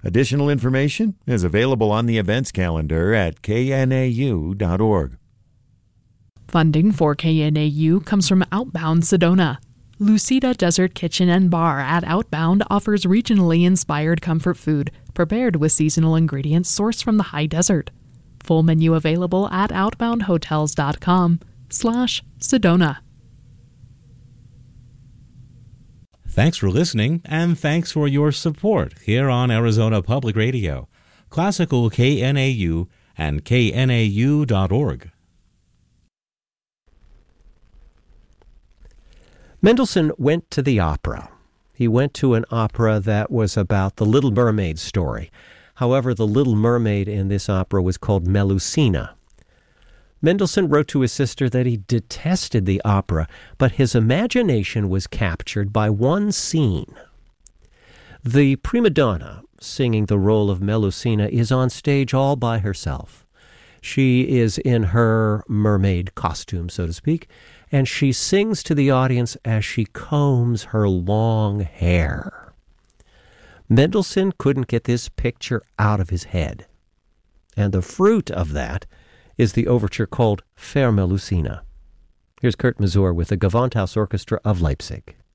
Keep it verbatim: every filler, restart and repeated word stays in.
Additional information is available on the events calendar at k n a u dot org. Funding for K N A U comes from Outbound Sedona. Lucida Desert Kitchen and Bar at Outbound offers regionally inspired comfort food prepared with seasonal ingredients sourced from the high desert. Full menu available at outbound hotels dot com slash Sedona. Thanks for listening, and thanks for your support here on Arizona Public Radio, Classical K N A U, and k n a u dot org. Mendelssohn went to the opera. He went to an opera that was about the Little Mermaid story. However, the Little Mermaid in this opera was called Melusina. Mendelssohn wrote to his sister that he detested the opera, but his imagination was captured by one scene. The prima donna singing the role of Melusina is on stage all by herself. She is in her mermaid costume, so to speak, and she sings to the audience as she combs her long hair. Mendelssohn couldn't get this picture out of his head, and the fruit of that is the overture called Fair Melusina. Here's Kurt Masur with the Gewandhaus Orchestra of Leipzig.